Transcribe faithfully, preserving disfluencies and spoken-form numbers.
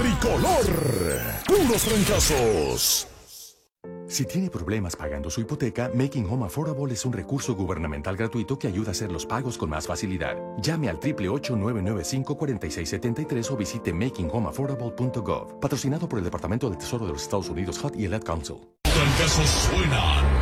tricolor. Puros trancazos. Si tiene problemas pagando su hipoteca, Making Home Affordable es un recurso gubernamental gratuito que ayuda a hacer los pagos con más facilidad. Llame al ocho ocho ocho, nueve nueve cinco, cuatro seis siete tres o visite making home affordable punto gov. Patrocinado por el Departamento del Tesoro de los Estados Unidos, H U D y el Ad Council. Trancazos suenan